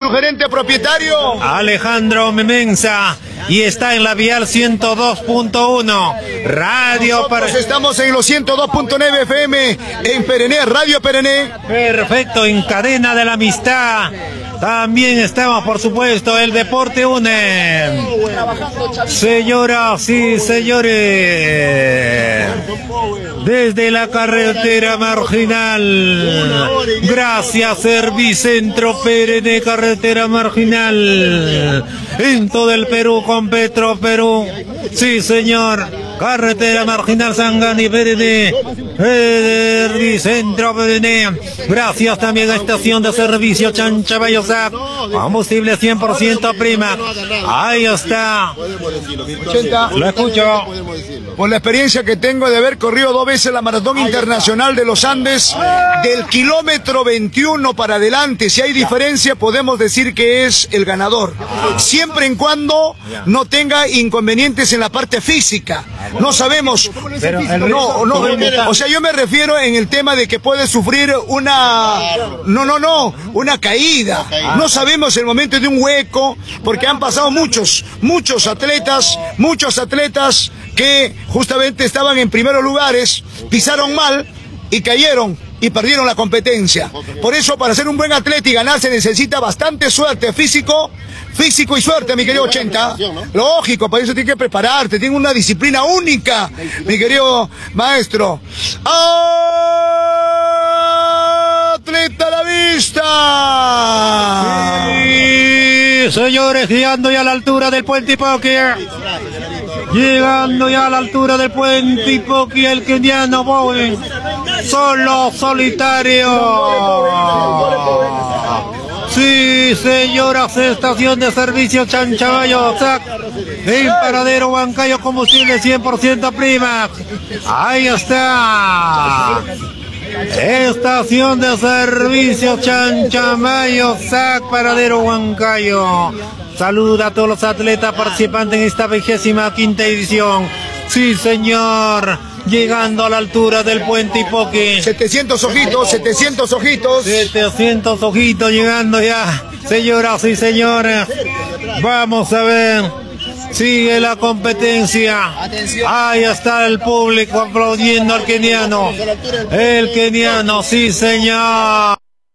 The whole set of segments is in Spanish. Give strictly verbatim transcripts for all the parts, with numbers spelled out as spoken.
su gerente propietario Alejandro Memenza, y está en la vial ciento dos punto uno Radio para... para... Estamos en los ciento dos punto nueve F M en Perené, Radio Perené. Perfecto, en cadena de la amistad. También estamos, por supuesto, el Deporte Une. Señoras y señores, desde la carretera marginal, gracias Servicentro Perené, carretera marginal, en todo el Perú con Petro Perú. Sí, señor, carretera marginal Sangani Perené, Servicentro Perené. Gracias también a estación de servicio Chanchamayo, combustible cien por ciento prima. Ahí está. Lo escucho. Por la experiencia que tengo de haber corrido dos veces la Maratón Internacional de los Andes, del kilómetro veintiuno para adelante, si hay diferencia podemos decir que es el ganador, siempre en cuando no tenga inconvenientes en la parte física. No sabemos, no, no, o sea, yo me refiero en el tema de que puede sufrir una, no, no, no, una caída. No sabemos el momento de un hueco, porque han pasado muchos, muchos atletas, muchos atletas que justamente estaban en primeros lugares, pisaron mal y cayeron y perdieron la competencia. Por eso, para ser un buen atleta y ganar se necesita bastante suerte, físico, físico y suerte, mi querido ochenta. Lógico, para eso tienes que prepararte, tienes una disciplina única, mi querido maestro. ¡Atleta a la vista! Sí, señores, llegando ya a la altura del Puente Ipoqui. Llegando ya a la altura del Puente Ipoqui, el keniano Bowen, solo, solitario. Sí, señoras, estación de servicio Chanchamayo, en Paradero Huancayo, combustible cien por ciento prima. Ahí está. Estación de servicio Chanchamayo, Sac, Paradero Huancayo. Saluda a todos los atletas participantes en esta vigésima quinta edición. Sí, señor. Llegando a la altura del Puente Ipoqui. setecientos ojitos, setecientos ojitos. setecientos ojitos llegando ya. Señoras y señores, vamos a ver. Sigue la competencia. Ahí está el público aplaudiendo al keniano. El keniano, sí, señor.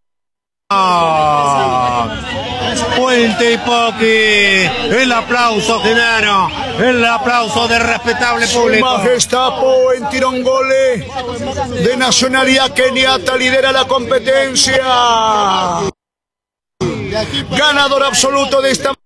Puente Ipoqui, el aplauso genaro, el aplauso del respetable público. Su Majestad Bowen Tirongole, de nacionalidad keniata, lidera la competencia. Ganador absoluto de esta